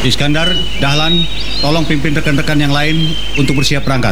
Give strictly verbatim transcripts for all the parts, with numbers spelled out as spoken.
Iskandar, Dahlan, tolong pimpin rekan-rekan yang lain untuk bersiap berangkat.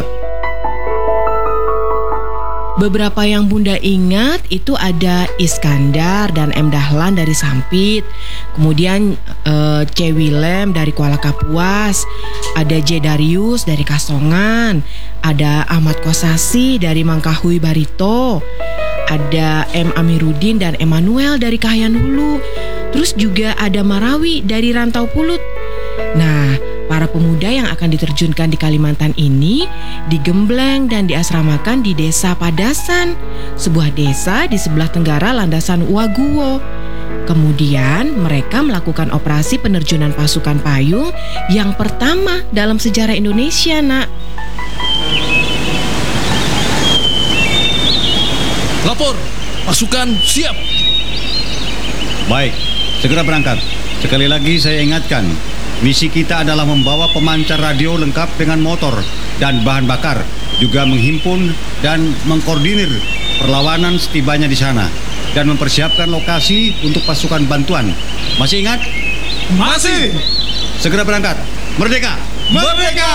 Beberapa yang Bunda ingat itu ada Iskandar dan M. Dahlan dari Sampit. Kemudian uh, C. Willem dari Kuala Kapuas. Ada J. Darius dari Kasongan. Ada Ahmad Kosasi dari Mangkahui Barito. Ada M. Amiruddin dan Emmanuel dari Kahayan Hulu. Terus juga ada Marawi dari Rantau Pulut. Nah, para pemuda yang akan diterjunkan di Kalimantan ini digembleng dan diasramakan di Desa Padasan, sebuah desa di sebelah tenggara landasan Uaguwo. Kemudian mereka melakukan operasi penerjunan pasukan payung yang pertama dalam sejarah Indonesia, Nak. Lapor, pasukan siap. Baik, segera berangkat. Sekali lagi saya ingatkan, misi kita adalah membawa pemancar radio lengkap dengan motor dan bahan bakar, juga menghimpun dan mengkoordinir perlawanan setibanya di sana, dan mempersiapkan lokasi untuk pasukan bantuan. Masih ingat? Masih. Segera berangkat. Merdeka! Merdeka!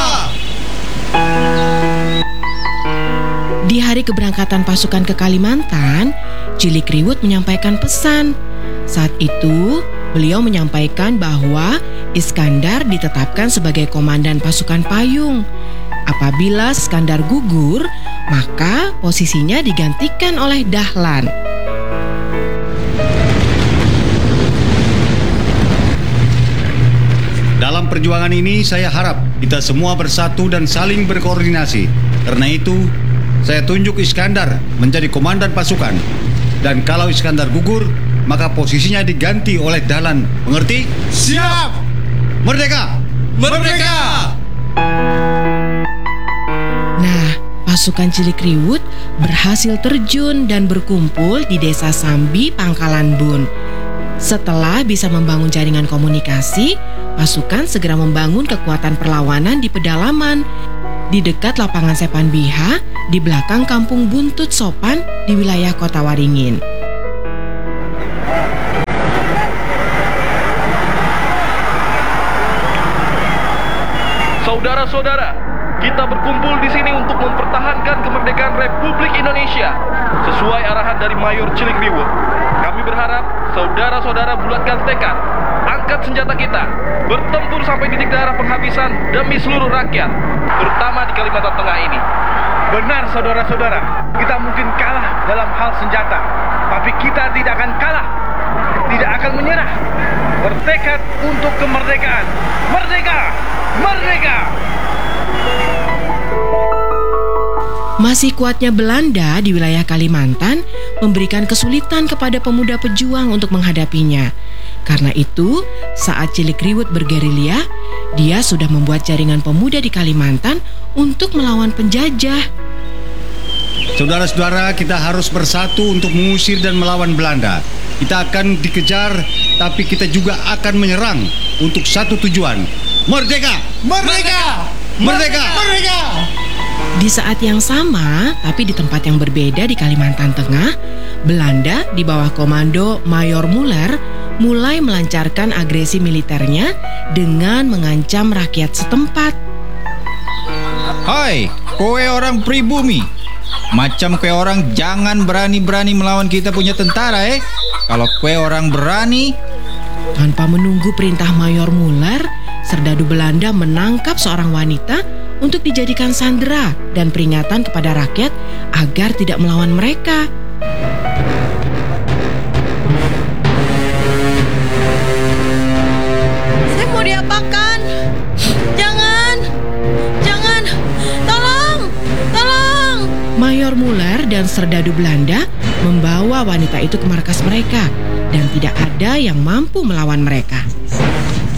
Di hari keberangkatan pasukan ke Kalimantan, Cilik Riwut menyampaikan pesan. Saat itu, beliau menyampaikan bahwa Iskandar ditetapkan sebagai komandan pasukan payung. Apabila Iskandar gugur, maka posisinya digantikan oleh Dahlan. Dalam perjuangan ini saya harap kita semua bersatu dan saling berkoordinasi. Karena itu, saya tunjuk Iskandar menjadi komandan pasukan. Dan kalau Iskandar gugur, maka posisinya diganti oleh Dahlan. Mengerti? Siap. Merdeka! Merdeka! Nah, pasukan Cilik Riwut berhasil terjun dan berkumpul di Desa Sambi, Pangkalan Bun. Setelah bisa membangun jaringan komunikasi, pasukan segera membangun kekuatan perlawanan di pedalaman, di dekat lapangan Sepan Biha, di belakang kampung Buntut Sopan di wilayah Kota Waringin. Saudara-saudara, kita berkumpul di sini untuk mempertahankan kemerdekaan Republik Indonesia sesuai arahan dari Mayor Cilik Riwut. Kami berharap saudara-saudara bulatkan tekad, angkat senjata kita, bertempur sampai titik darah penghabisan demi seluruh rakyat, terutama di Kalimantan Tengah ini. Benar saudara-saudara, kita mungkin kalah dalam hal senjata, tapi kita tidak akan kalah, tidak akan menyerah. Bertekad untuk kemerdekaan. Merdeka! Merdeka! Masih kuatnya Belanda di wilayah Kalimantan memberikan kesulitan kepada pemuda pejuang untuk menghadapinya. Karena itu, saat Cilik Riwut bergerilya, dia sudah membuat jaringan pemuda di Kalimantan untuk melawan penjajah. Saudara-saudara, kita harus bersatu untuk mengusir dan melawan Belanda. Kita akan dikejar, tapi kita juga akan menyerang untuk satu tujuan. Merdeka! Merdeka! Merdeka! Merdeka! Di saat yang sama, tapi di tempat yang berbeda di Kalimantan Tengah, Belanda di bawah komando Mayor Muller mulai melancarkan agresi militernya dengan mengancam rakyat setempat. Hai, kowe orang pribumi. Macam kowe orang jangan berani-berani melawan kita punya tentara eh. Kalau kowe orang berani. Tanpa menunggu perintah Mayor Muller, serdadu Belanda menangkap seorang wanita untuk dijadikan sandera dan peringatan kepada rakyat agar tidak melawan mereka. Saya mau diapakan? Jangan! Jangan! Tolong! Tolong! Mayor Muller dan serdadu Belanda membawa wanita itu ke markas mereka dan tidak ada yang mampu melawan mereka.